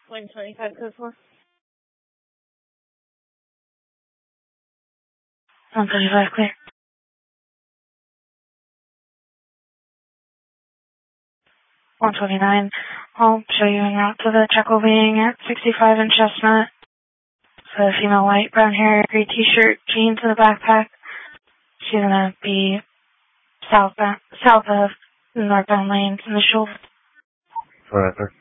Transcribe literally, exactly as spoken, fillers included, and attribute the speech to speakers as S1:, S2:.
S1: one twenty-five, code four.
S2: one thirty-five, clear. one twenty-nine, I'll show you en route to the Jekyll being at sixty-five in Chestnut. So a female white, brown hair, gray t-shirt, jeans, and a backpack. She's gonna be south, south of northbound lanes in the shoulder.
S3: Forever.